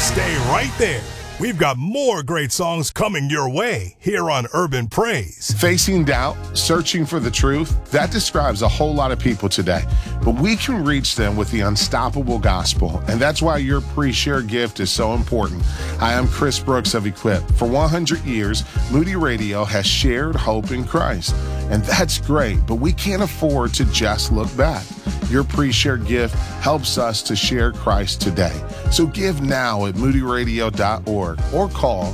Stay right there. We've got more great songs coming your way here on Urban Praise. Facing doubt, searching for the truth, that describes a whole lot of people today. But we can reach them with the unstoppable gospel, and that's why your pre-shared gift is so important. Hi, I'm Chris Brooks of Equip. For 100 years, Moody Radio has shared hope in Christ, and that's great, but we can't afford to just look back. Your pre-shared gift helps us to share Christ today. So give now at moodyradio.org or call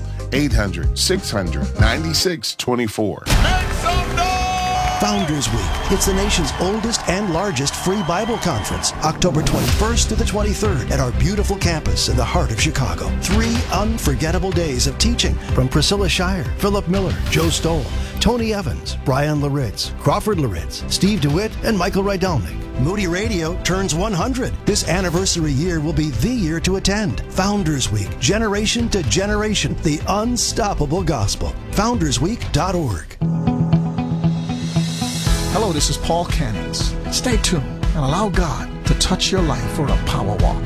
800-600-9624. Founders Week. It's the nation's oldest and largest free Bible conference, October 21st to the 23rd at our beautiful campus in the heart of Chicago. 3 unforgettable days of teaching from Priscilla Shire, Philip Miller, Joe Stoll, Tony Evans, Brian Laritz, Crawford Laritz, Steve DeWitt, and Michael Rydalnik. Moody Radio turns 100. This anniversary year will be the year to attend. Founders Week, generation to generation, the unstoppable gospel. FoundersWeek.org. Hello, this is Paul Cannons. Stay tuned and allow God to touch your life for a power walk.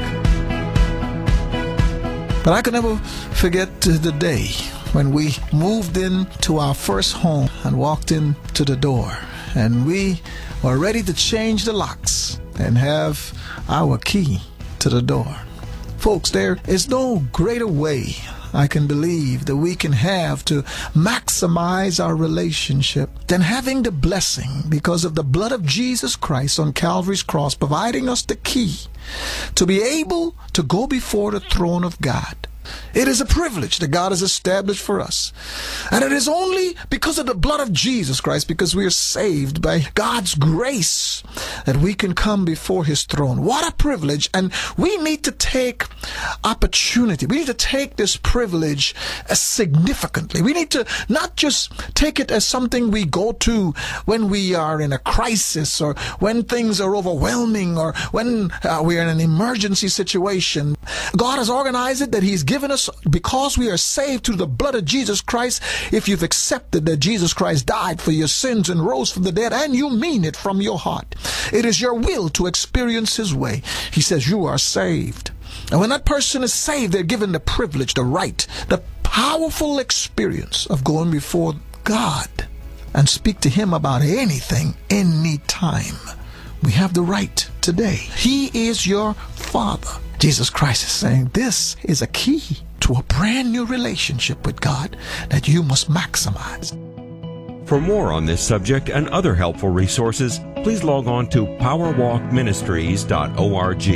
But I can never forget the day when we moved into our first home and walked into the door, and we were ready to change the locks and have our key to the door. Folks, there is no greater way I can believe that we can have to maximize our relationship than having the blessing because of the blood of Jesus Christ on Calvary's cross, providing us the key to be able to go before the throne of God. It is a privilege that God has established for us. And it is only because of the blood of Jesus Christ, because we are saved by God's grace, that we can come before His throne. What a privilege. And we need to take opportunity. We need to take this privilege significantly. We need to not just take it as something we go to when we are in a crisis or when things are overwhelming or when we are in an emergency situation. God has organized it that He's given us because we are saved through the blood of Jesus Christ. If you've accepted that Jesus Christ died for your sins and rose from the dead, and you mean it from your heart, it is your will to experience His way. He says you are saved. And when that person is saved, they're given the privilege, the right, the powerful experience of going before God and speak to Him about anything, anytime. We have the right today. He is your Father. Jesus Christ is saying this is a key to a brand new relationship with God that you must maximize. For more on this subject and other helpful resources, please log on to powerwalkministries.org.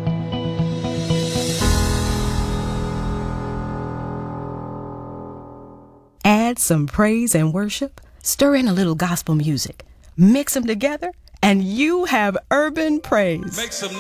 Add some praise and worship, stir in a little gospel music, mix them together, and you have urban praise. Make some